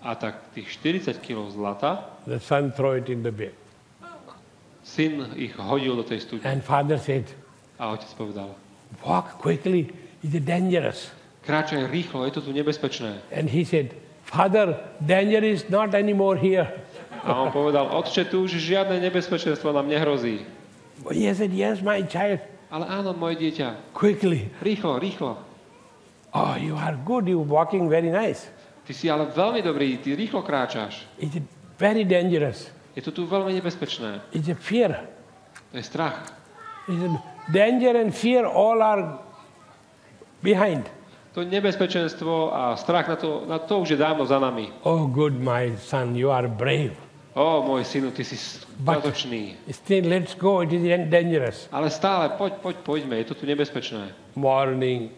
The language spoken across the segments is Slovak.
A tak tých 40 kg zlata, the son threw it in the bin. syn ich hodil do tej studne. And father said, A otec povedal, walk quickly, it's dangerous. kráčaj rýchlo, je to tu nebezpečné. And he said, Father, danger is not anymore here. A on povedal, otče, tu už žiadne nebezpečenstvo nám nehrozí. He said, yes, my child, Ale áno, moje dieťa, quickly. rýchlo, rýchlo. Oh, you are good, you're walking very nice. Ty si ale veľmi dobrý, ty rýchlo kráčaš. It's very dangerous. Je to tu veľmi nebezpečné. It's a fear. To je strach. It's a danger and fear all are behind. To nebezpečenstvo a strach na to už je dávno za nami. Oh, good, my son, you are brave. Ó, môj synu, ty si statočný. Still, let's go, it is dangerous. Ale stále, poďme, je to tu nebezpečné. Morning,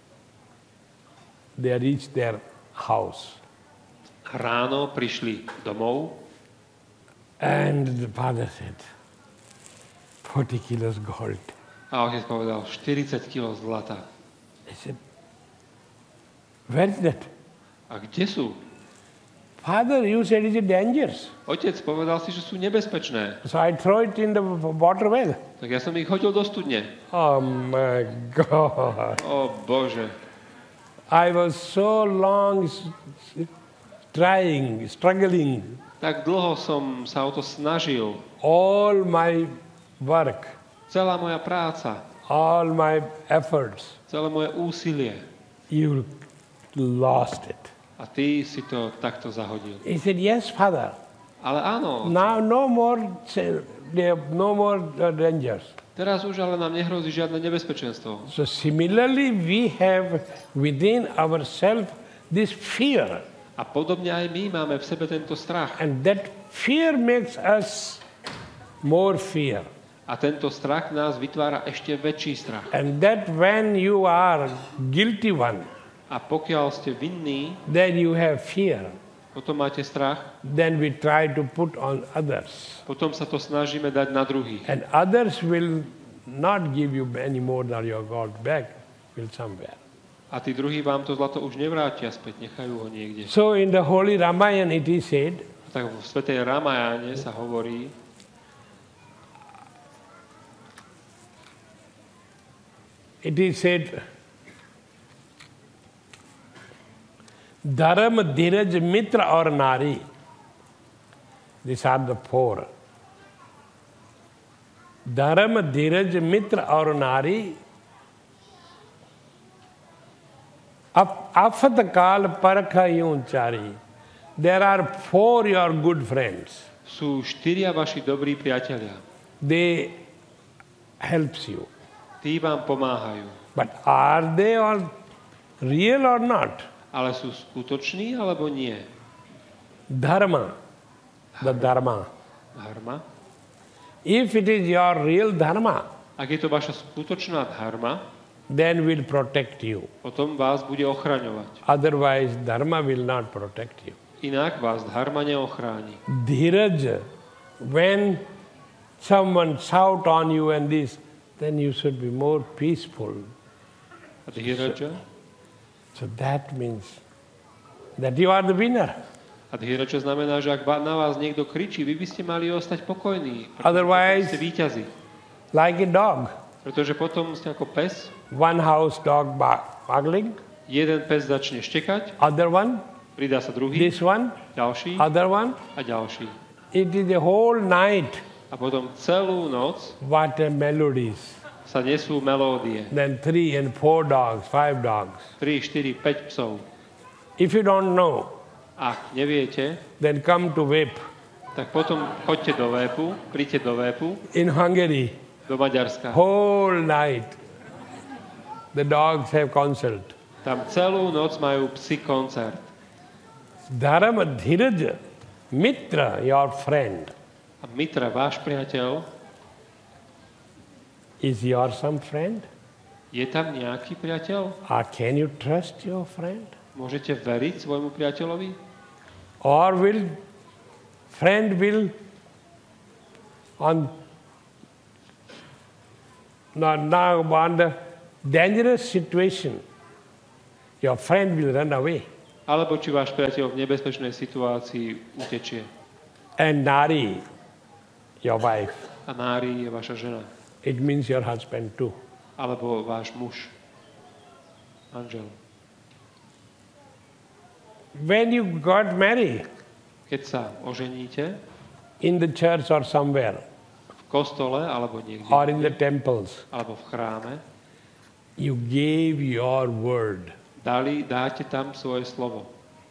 they reached their house. Ráno prišli domov And the father said, 40 kilos gold. a otec povedal 40 kg zlata. I said, where is that? A kde sú? Father, you said it is dangerous. Otec, povedal si, že sú nebezpečné. So I throw it in the water well. Tak ja som ich hodil do studne. Oh my God. Ó, Bože. I was so long trying, struggling. Tak dlho som sa o to snažil. All my work, Celá moja práca, all my efforts, celé moje úsilie. you lost it. A ty si to takto zahodil. He said, yes, Father. Ale áno, Now no more dangers. teraz už ale nám nehrozí žiadne nebezpečenstvo. So similarly, we have within ourselves this fear. A podobne aj my máme v sebe tento strach. And that fear makes us more fear. A tento strach nás vytvára ešte väčší strach. And that when you are guilty one, A pokiaľ ste vinní, then you have fear. potom máte strach, Then we try to put on others. potom sa to snažíme dať na druhých. And others will not give you any more than your God back, will somewhere. A tí druhí vám to zlato už nevrátia späť, nechajú ho niekde. So in the Holy Ramayana it is said, Tak v svätej Ramajáne sa hovorí, it is said, Dharma, Dhiraj, Mitra or Nari. These are the four. Dharma, Dhiraj, Mitra or Nari. Afat kal parakha chari. There are four your good friends. sú 4 vaši dobrí priatelia. They helps you. Tí vám pomáhajú. But are they all real or not? Ale sú skutoční alebo nie? Dharma. The dharma. Dharma. If it is your real dharma, Ak je to vaša skutočná dharma, then will protect you. potom vás bude ochraňovať. Otherwise, dharma will not protect you. Inak vás dharma neochráni. Dhiraj, when someone shout on you and this, then you should be more peaceful. A dhiraja? So that means that you are the winner. A dhiraja znamená, že ak na vás niekto kričí, vy by ste mali ostať pokojní. Otherwise, ste víťazi. like a dog. Pretože potom ste ako pes, One house dog barking, jeden pes začne štekať, other one, pridá sa druhý, this one, ďalší other one. a ďalší. It is the whole night. A potom celú noc What a melodies. sa nesú melódie. Then 3 and 4 dogs, 5 dogs. 3, 4, 5 psov. If you don't know, Ak neviete, then come to Vep tak potom choďte do Vépu, príďte do Vépu, in Hungary. do Maďarska. Whole night, the dogs have concert. Tam celú noc majú psi koncert. Dharma, Dhiraj, Mitra, your friend, A Mitra, váš priateľ, is your some friend? je tam nejaký priateľ? Or can you trust your friend? Môžete veriť svojmu priateľovi? Or friend will on the dangerous situation, your friend will run away. Alebo či váš priateľ v nebezpečnej situácii utečie. And Nari, your wife, A Nári je vaša žena. it means your husband too. Alebo váš muž. Manžel. When you got married Keď sa oženíte in the church or somewhere, v kostole, alebo niekde, or in the temples, alebo v chráme, you gave your word. dáte tam svoje slovo.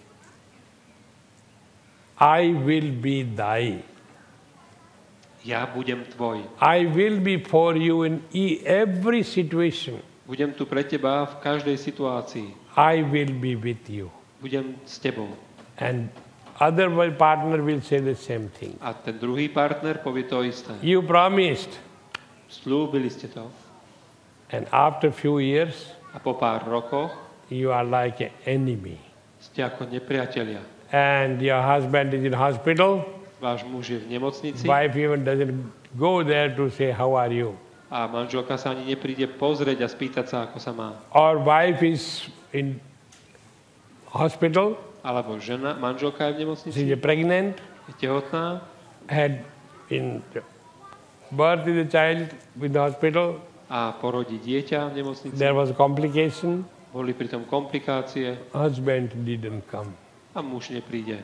I will be thy. Ja budem tvoj. I will be for you in every situation. Budem tu pre teba v každej situácii. I will be with you. Budem s tebou. And other partner will say the same thing. A ten druhý partner povie to isté. You promised. Slúbili ste to. And after few years, A po pár rokoch you are like an enemy. ste ako nepriatelia. And your husband is in hospital. Váš muž je v nemocnici Wife even doesn't go there to say, how are you? a manželka sa ani nepríde pozrieť a spýtať sa, ako sa má. Or wife is in hospital, Alebo manželka je v nemocnici, she is pregnant, je tehotná, had in birth the child in the hospital, a porodí dieťa v nemocnici. there was complication, Boli pritom komplikácie husband didn't come. a muž nepríde.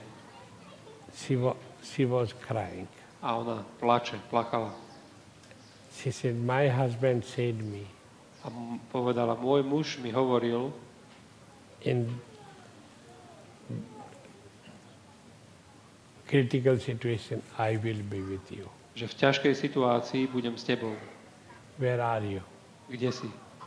She was crying. A ona plakala. She said, my husband said me, A povedala, môj muž mi hovoril, in critical situation, I will be with you. že v ťažkej situácii budem s tebou. Where are you? Kde si?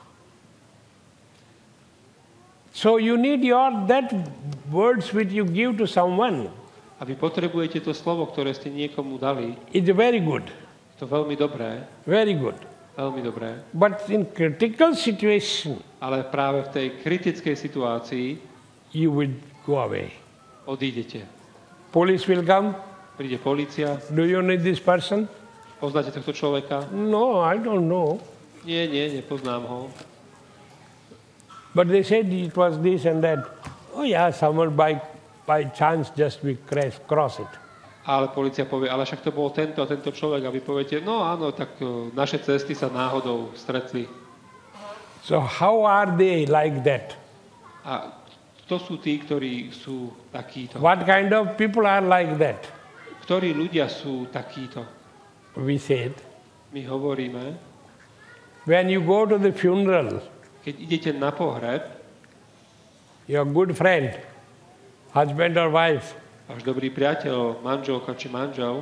So you need that words which you give to someone. A vy potrebujete to slovo, ktoré ste niekomu dali. It's very good, To veľmi dobré, very good. veľmi dobré. But in critical situation, Ale práve v tej kritickej situácii you will go away. odídete. Police will come. Príde polícia. Do you know this person? Poznáte tohto človeka? No, I don't know. Nie, nepoznám ho. But they said it was this and that. Oh yeah, someone by chance just we cross it. Ale polícia povie, ale však to bol tento a tento človek. A vy poviete, no áno, tak naše cesty sa náhodou stretli. So how are they like that? A to sú tí, ktorí sú takíto. What kind of people are like that? Ktorí ľudia sú takíto? We said, My hovoríme, when you go to the funeral, keď idete na pohreb, your good friend, husband or wife, váš dobrý priateľ, manželka či manžel,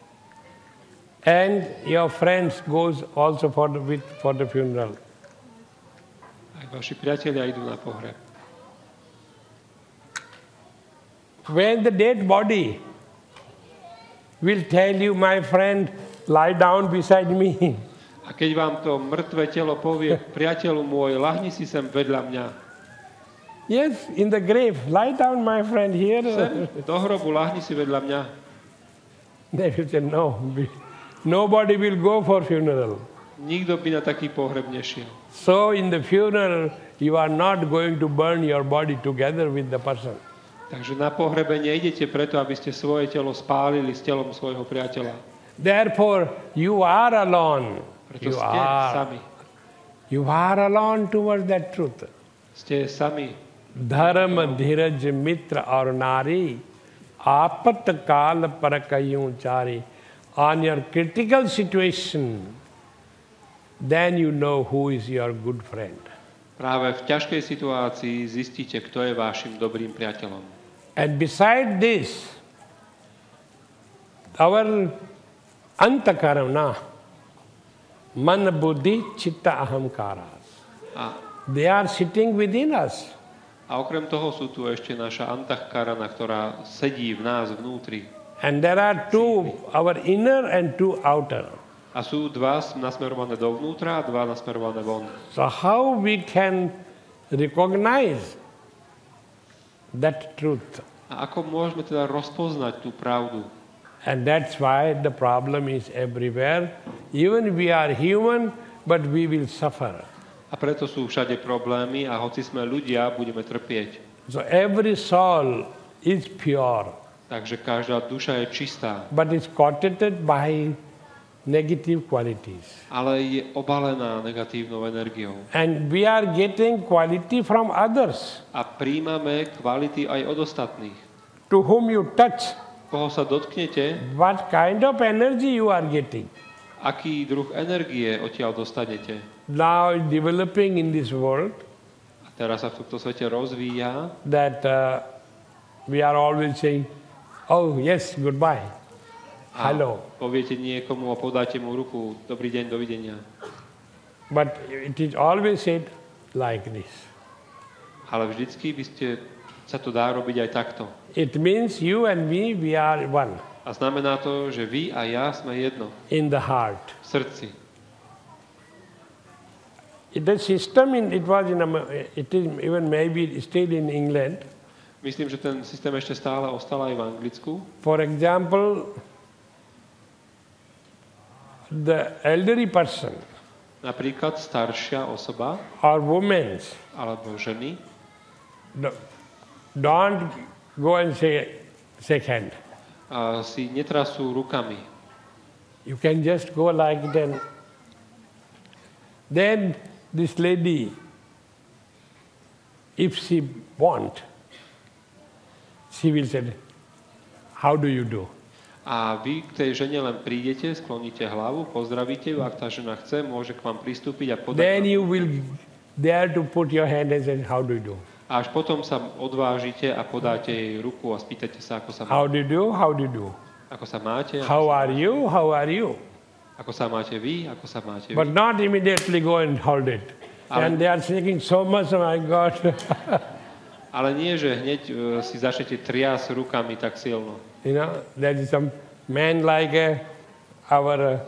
and your friends goes also for the funeral. aj vaši priatelia idú na pohreb. When the dead body will tell you, my friend, lie down beside me. A keď vám to mŕtve telo povie, priateľu môj, lahni si sem vedľa mňa. Yes, in the grave, lie down, my friend, here. Sem, do hrobu, lahni si vedľa mňa. They will say, no, nobody will go for funeral. Nikto by na taký pohreb nešiel. So in the funeral, you are not going to burn your body together with the person. Takže na pohrebe nejdete preto, aby ste svoje telo spálili s telom svojho priateľa. Therefore, you are alone. Preto ste sami. You are alone towards that truth. Ste sami. Dharma, dhiraj, mitra or nari, apat kal parakayun chari. On your critical situation, then you know who is your good friend. Práve v ťažkej situácii zistíte, kto je vašim dobrým priateľom. And beside this, our antakarana, man, buddhi, chitta, ahamkaras, they are sitting within us. A okrem toho sú tu ešte naša antahkarana, ktorá sedí v nás vnútri. And there are two, our inner and two outer. A sú dva nasmerované dovnútra a dva nasmerované von. So how we can recognize that truth? A ako môžeme teda rozpoznať tú pravdu? And that's why the problem is everywhere. Even we are human, but we will suffer. A preto sú všade problémy a hoci sme ľudia, budeme trpieť. So every soul is pure, Takže každá duša je čistá, but it's coated by negative qualities. ale je obalená negatívnou energiou. And we are getting quality from others, A príjmame kvality aj od ostatných. to whom you touch. Koho sa dotknete, What kind of energy you are getting? aký druh energie odtiaľ dostanete. Now developing in this world A teraz sa v tomto svete rozvíja, that we are always saying, oh yes, goodbye, a hello. poviete niekomu a podáte mu ruku, dobrý deň, dovidenia. But it is always said like this. Ale vždycky sa to dá robiť aj takto. It means you and me, we are one A znamená to, že vy a ja sme jedno in the heart. v srdci. The system, it is even maybe still in England. Myslím, že ten systém ešte stále ostal aj v Anglicku. For example, the elderly person Napríklad staršia osoba or women alebo ženy don't go and shake hand. Si netrasú rukami. You can just go like that. Then this lady, if she want, she will say, how do you do? A vy k tej žene len prídete, skloníte hlavu, pozdravíte ju, ak tá žena chce, môže k vám pristúpiť a podať. Then you will dare to put your hand and say, how do you do? A až potom sa odvážite a podáte jej ruku a spýtate sa, ako sa How máte. do you do? How do you do? Ako sa máte? How are you? How are you? Ako sa máte vy? Ako sa máte But vy? not immediately go and hold it. And they are shaking so much, oh my God. Ale nie, že hneď si začnete triasť rukami tak silno. You know, there is some man like our,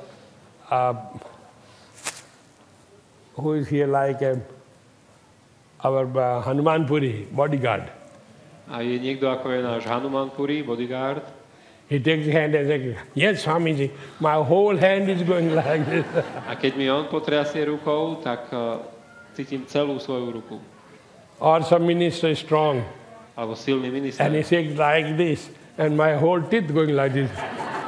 who is here like our Hanuman Puri, bodyguard. A je niekto, ako je náš Hanuman Puri, bodyguard. He takes the hand and says, yes, Swamiji, my whole hand is going like this. A keď mi on potriasie rukou, tak cítim celú svoju ruku. Or some minister is strong, Alebo silný minister. and he shakes like this, and my whole teeth going like this.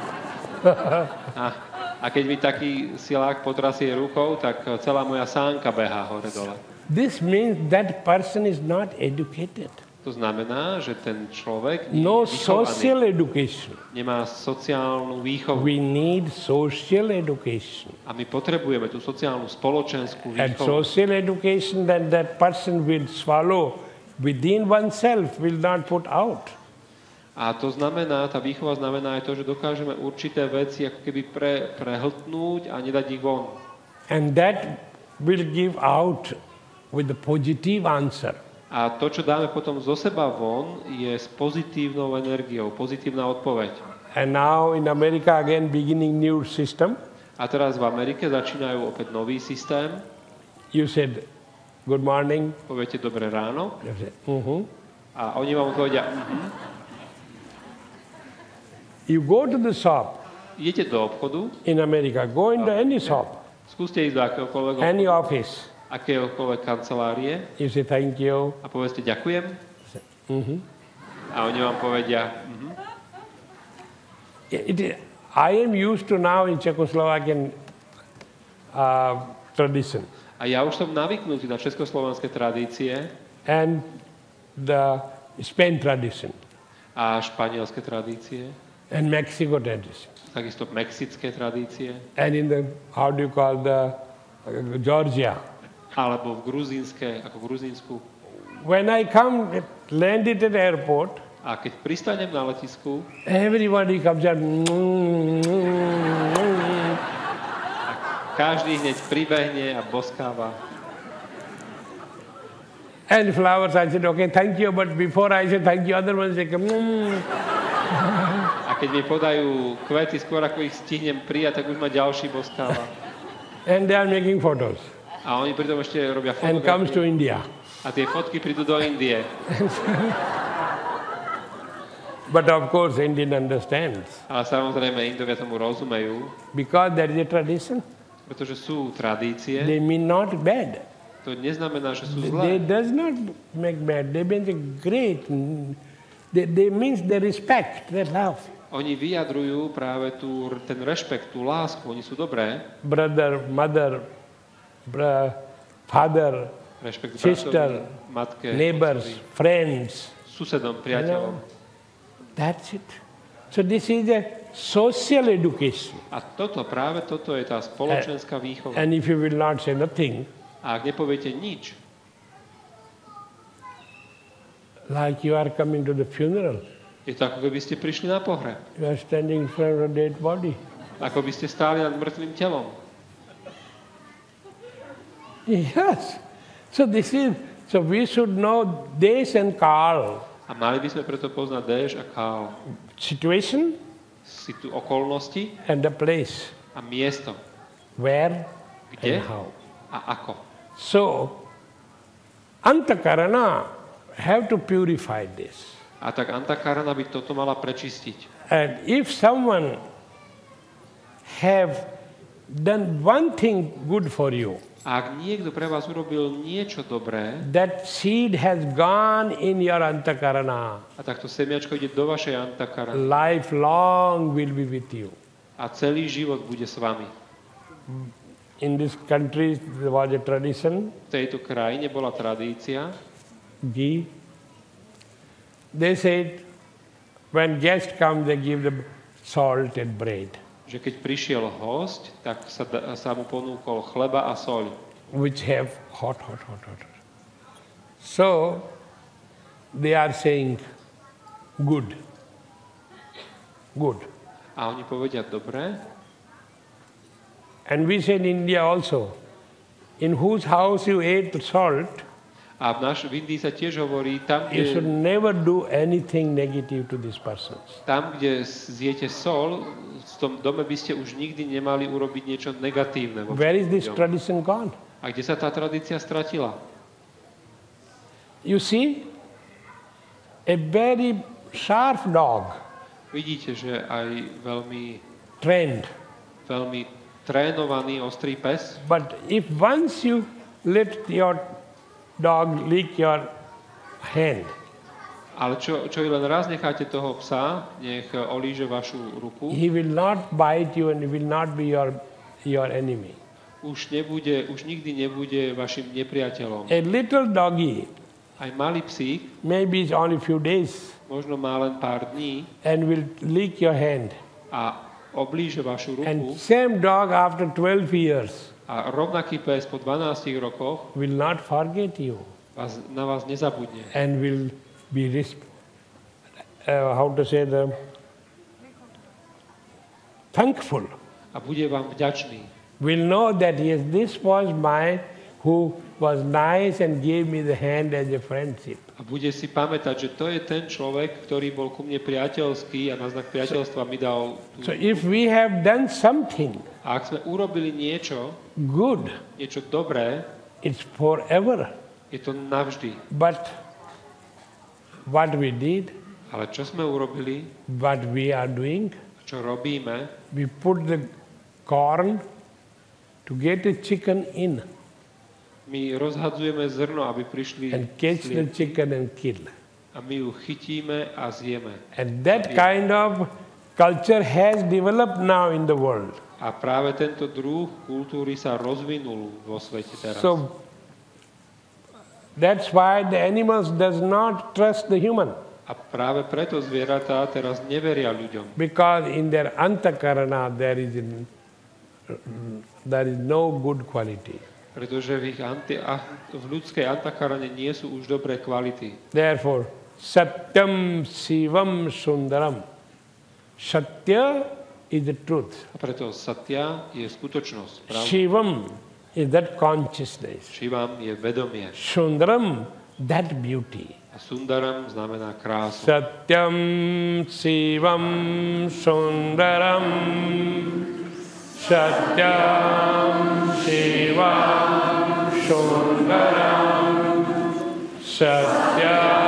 A keď mi taký silák potrasie rukou, tak celá moja sánka behá hore-dole. This means that person is not educated. To znamená, že ten človek nie No je vychovaný, social education. nemá sociálnu výchovu. We need social education. A my potrebujeme tú sociálnu spoločenskú And výchovu. social education that person will swallow within oneself, will not put out. A to znamená, tá výchova znamená aj to, že dokážeme určité veci ako keby prehltnúť a nedať ich von. And that will give out with the positive answer. A to, čo dáme potom zo seba von, je s pozitívnou energiou, pozitívna odpoveď. And now in America again beginning new system. A teraz v Amerike začínajú opäť nový systém. You said, good morning. Poviete dobré ráno You said, a oni vám odpovedia, You go to the shop idete do obchodu, in America, go into any shop, skúste ísť do any office. akéhokoľvek kancelárie You say thank you. a povedzte ďakujem. A oni vám povedia, I am used to now in Czechoslovakian tradition a ja už som navyknutý na československé tradície and the Spain tradition a španielské tradície, and Mexico tradition takisto mexické tradície, and in the, how do you call the Georgia. alebo v Gruzínsku. When I come, landed at the airport, A keď pristanem na letisku, everybody comes out. každý hneď pribehne a boskáva. And flowers, I said, okay, thank you, but before I said thank you, other ones say, A keď mi podajú kvety, skôr ako ich stihnem prijať, tak už ma ďalší boskáva. and they are making photos. A oni pritom ešte robia And comes to fotografie. India. A tie fotky prídu do Indie. But of course, Indian understands. Ale samozrejme, Indovia tomu rozumejú, Because there is a tradition, pretože sú tradície, they mean not bad. to neznamená, že sú They zlé. does not make bad. They mean great. They means they respect, they love. Oni vyjadrujú práve ten rešpekt, tú lásku. Oni sú dobré. Brother, mother, father, Rešpekt sister, bratovi, matke, neighbors, otcovi, friends. susedom, priateľom. That's it. So this is a social education. A práve toto je tá spoločenská výchova. And if you will not say nothing, A ak nepoviete nič, like you are coming to the funeral, je to ako keby ste prišli na pohreb. you are standing in front of a dead body. Ako by ste stáli nad mŕtvým telom. Yes. So we should know Desh and Kal. A mali by sme preto poznať Déš a Kál. Situation Okolnosti and the place. a miesto. Where Kde and how. a ako. So, Antakarana have to purify this. A tak Antakarana by toto mala prečistiť. And if someone have done one thing good for you, A ak niekto pre vás urobil niečo dobré, that seed has gone in your Antakarana. a takto semiačko ide do vašej Antakarany Lifelong will be with you. a celý život bude s vami. In this country there was a tradition, V tejto krajine bola tradícia, ghee. They said, when guests come, they give them salt and bread, že keď prišiel hosť, tak sa mu ponúkol chleba a soľ, which have hot. So, they are saying, good. a oni povedia, dobre, And we say in India also, in whose house you ate salt, a v Indii sa tiež hovorí, you should never do anything negative to this person. tam, kde zjete sol, v tom dome by ste už nikdy nemali urobiť niečo negatívne. Where is this ľuďom. tradition gone? A kde sa tá tradícia stratila? You see, a very sharp dog, Vidíte, že aj trained, veľmi trénovaný, ostrý pes, but if once you let your dog lick your hand, ale čo len raz necháte toho psa, nech olíže vašu ruku, he will not bite you and he will not be your enemy. už nikdy nebude vašim nepriateľom. A little doggy, Aj malý psík, maybe it's only few days, možno má len pár dní and will lick your hand. a oblíže vašu ruku, And same dog after 12 years a rovnaký pes po 12 rokoch will not forget you na vás nezabudne. and will be thankful. A bude vám vďačný. Will know that yes, this was mine who was nice and gave me the hand as a friendship. A bude si pamätať, že to je ten človek, ktorý bol ku mne priateľský a na znak priateľstva mi dal So if we have done something A ak sme urobili niečo good, dobré, it's forever. je to navždy. But what we did, Ale čo sme urobili, what we are doing, čo robíme, we put the corn to get a chicken in my rozhadzujeme zrno, aby prišli and catch the sliepky. chicken and kill. A my ju chytíme a zjeme. And that kind of culture has developed now in the world. A práve tento druh kultúry sa rozvinul vo svete teraz. So that's why the animals does not trust the human, A práve preto zvieratá teraz neveria ľuďom. because in their antakarana there is no good quality. Pretože v ľudskej antakarane nie sú už dobré kvality. Therefore, satyam sivam sundaram. Satya is the truth. A preto satya je skutočnosť. Pravda. Shivam is that consciousness. Shivam je vedomie. Sundaram, that beauty. A sundaram znamená krásu. Satyam sivam sundaram. Satyam sivam sundaram. Satyam